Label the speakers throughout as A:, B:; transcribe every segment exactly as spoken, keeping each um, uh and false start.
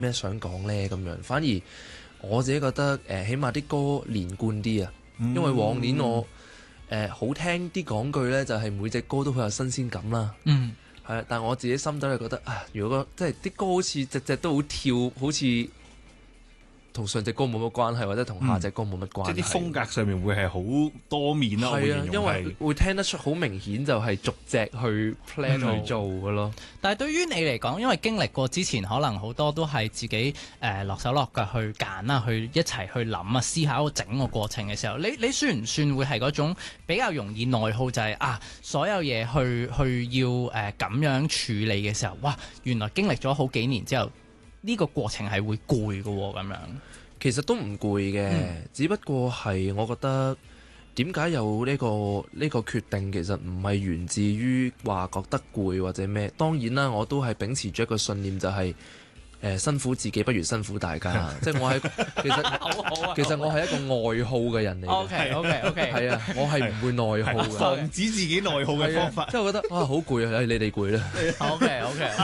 A: 咩想講呢？咁樣。反而我自己覺得誒、呃，起碼啲歌連貫啲啊，
B: 嗯、
A: 因為往年我誒、呃、好聽啲講句呢，就係、是、每隻歌都好有新鮮感啦。
C: 嗯，
A: 係啊，但我自己心底係覺得啊，如果即係啲歌好似隻隻都好跳，好似同上隻歌冇乜關係，或者同下隻歌冇乜關係。
B: 嗯、即係啲風格上面會係好多面啦。
A: 係啊，因為會聽得出好明顯就係逐隻去 plan、嗯、去做嘅咯。
C: 但係對於你嚟講，因為經歷過之前，可能好多都係自己誒、呃、落手落腳去揀啦，去一齊去諗啊，思考整個過程嘅時候，你你算唔算會係嗰種比較容易內耗、就係，就係啊所有嘢去去要誒咁、呃、樣處理嘅時候，哇！原來經歷咗好幾年之後。呢個過程係會攰嘅喎，咁樣
A: 其實都唔攰嘅，嗯、只不過係我覺得點解有呢、呢個呢、呢個決定，其實唔係源自於話覺得攰或者咩。當然啦，我都係秉持住一個信念、就係，就係。誒辛苦自己不如辛苦大家，即係我係其實好好、啊、其實我係一個外耗嘅人嚟嘅。
C: OK OK OK，
A: 係啊，我係唔會內耗嘅，
B: 防止自己內耗嘅方法。
A: 即係我覺得啊好攰啊，你哋攰啦。
C: OK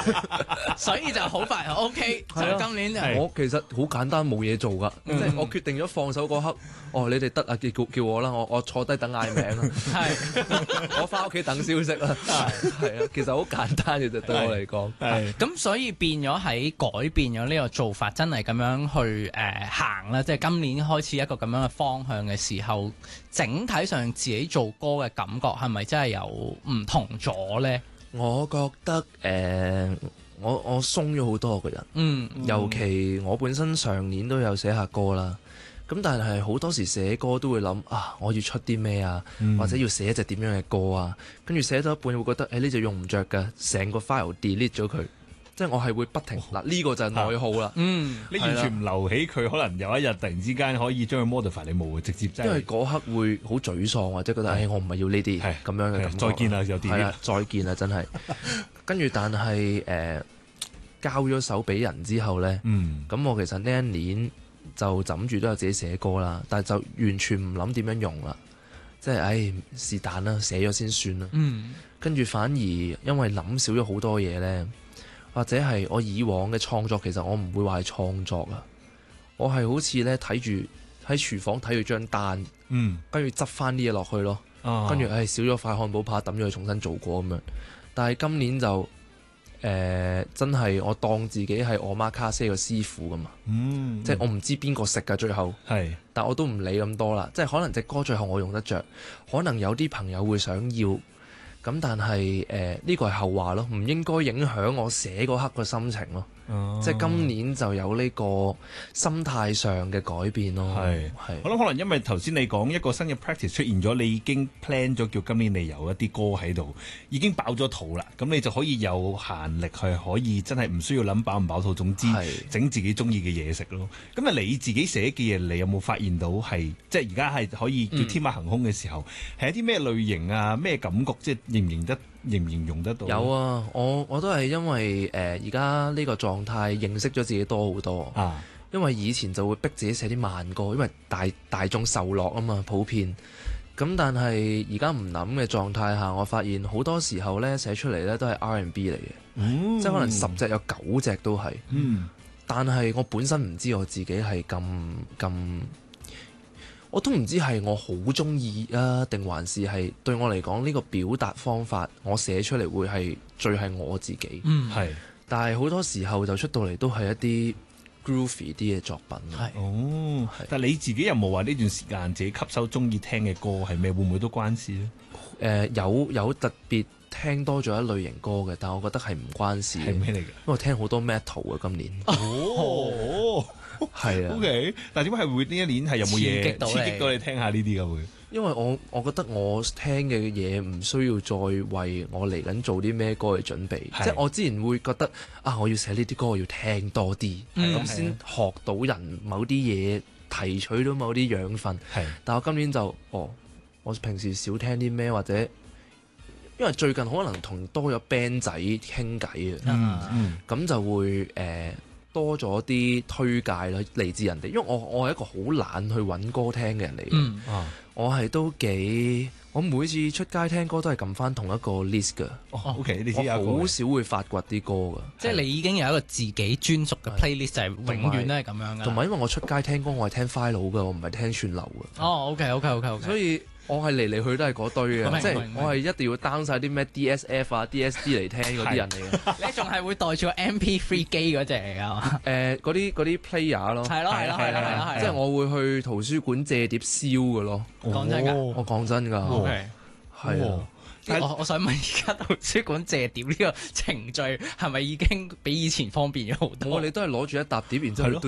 C: OK， 所以就好快 OK。就今年就
A: 我其實好簡單，冇嘢做㗎，即係、嗯、我決定咗放手嗰刻，哦你哋得啊，叫叫我啦，我我坐低等嗌名啦，係我翻屋企等消息啦，係啊，其實好簡單嘅啫，對我嚟講。
C: 係咁，所以變咗喺改。變咗呢個做法，真係咁樣去誒、呃、行啦，即係今年開始一個咁樣嘅方向嘅時候，整體上自己做歌嘅感覺係咪真係有唔同咗呢？
A: 我覺得誒、呃，我我鬆咗好多個人，嗯，尤其我本身上年都有寫下歌啦，咁但係好多時寫歌都會諗啊，我要出啲咩啊，嗯、或者要寫一隻點樣嘅歌啊，跟住寫到一半會覺得誒呢隻用唔着㗎，成個 file delete 咗佢。即係我係會不停嗱，呢、這個就係內耗啦。嗯，
B: 你完全唔留起佢，可能有一日突然之間可以將佢 modify，你冇直接。
A: 因為嗰刻會好沮喪，或者覺得誒、哎，我唔係要呢啲咁樣嘅感覺。
B: 再見啦，有啲
A: 係啊，再見啦，真係。跟住，但係誒、呃、交咗手俾人之後咧，咁、嗯、我其實呢一年就枕住都有自己寫歌啦，但係就完全唔諗點樣用啦。即係誒是但啦，寫咗先算啦。嗯，跟住反而因為諗少咗好多嘢咧。或者係我以往嘅創作，其實我唔會話係創作啊，我係好似咧睇住喺廚房睇住張單，嗯，跟住執翻啲嘢落去咯，跟住誒少咗塊漢堡扒抌咗去重新做過咁樣。但係今年就誒、呃、真係我當自己係我媽卡西嘅師傅噶嘛，嗯，即係我唔知邊個食㗎最後，係，但我都唔理咁多啦，即係可能隻歌最後我用得着，可能有啲朋友會想要。咁但係誒呢個係後話咯，唔應該影響我寫嗰刻嘅心情咯。哦、即係今年就有呢個心態上嘅改變咯。係係，
B: 我諗可能因為頭先你講一個新嘅 practice 出現咗，你已經 plan 咗叫今年你有一啲歌喺度，已經飽咗肚啦。咁你就可以有閒力去可以真係唔需要諗飽唔飽肚，總之整自己中意嘅嘢食咯。咁啊你自己寫嘅嘢，你有冇發現到係即係而家係可以叫天馬行空嘅時候，係、嗯、一啲咩類型啊，咩感覺，即係認唔認得？形唔形容得到？
A: 有啊，我我都係因為誒而家呢個狀態認識咗自己多好多啊。因為以前就會逼自己寫啲慢歌，因為大大眾受落啊嘛，普遍。咁但係而家唔諗嘅狀態下，我發現好多時候咧寫出嚟咧都係 R and B 嚟嘅，嗯、即係可能十隻有九隻都係。嗯，但係我本身唔知我自己係咁咁。我都唔知係我好中意啊，定還是係對我嚟講呢個表達方法，我寫出嚟會係最係我自己。嗯，係。但係好多時候就出到嚟都係一啲 groovy 啲嘅作品。係。哦。係。
B: 但係你自己有冇話呢段時間自己吸收中意聽嘅歌係咩？會唔會都關事咧？誒、
A: 呃，有有特別聽多咗一類型歌嘅，但我覺得係唔關事。
B: 係咩嚟㗎？因
A: 為我聽好多 metal 啊，今年。
B: 哦。係啊，OK，但係點解係會呢一年係有冇嘢刺激到你，刺激到你聽下呢啲嘅會？
A: 因為我我覺得我聽嘅嘢唔需要再為我嚟緊做啲咩歌去準備，即係我之前會覺得啊，我要寫呢啲歌，我要聽多啲，咁先學到人某啲嘢，提取到某啲養分。係，但我今年就哦，我平時少聽啲咩，或者因為最近可能同多咗 band 仔傾偈啊，咁、嗯嗯、就會誒。呃多咗啲推介啦，嚟自人哋，因為我我係一個好懶去揾歌聽嘅人嚟嘅。
C: 嗯
B: 啊，
A: 我係都幾，我每次出街聽歌都係撳翻同一個 list 㗎。
B: 哦，OK，你知有
A: 我好少會發掘啲歌㗎。
C: 即係你已經有一個自己專屬嘅 playlist，就係永遠都係咁樣㗎。
A: 同埋因為我出街聽歌，我係聽 file 㗎，我唔係聽串流㗎。
C: 哦，OK OK OK OK。
A: 所以我係嚟嚟去都係嗰堆嘅，即係
C: 明明
A: 我係一定要 down 晒啲咩 D S F 啊、D S D 嚟聽嗰啲人嚟嘅。
C: 你仲係會袋住個 M P three 機嗰只嚟㗎嘛？
A: 誒，嗰啲嗰啲 player 咯，
C: 係咯係咯係咯係咯係咯。
A: 即係我會去圖書館借碟燒㗎咯。
C: 講真㗎。
A: 我講真㗎，
C: OK。
A: 係啊。
C: 我我想問，而家圖書館借碟呢個程序係咪已經比以前方便咗好多？
A: 我哋都係攞住一沓碟，然之後
B: 係咯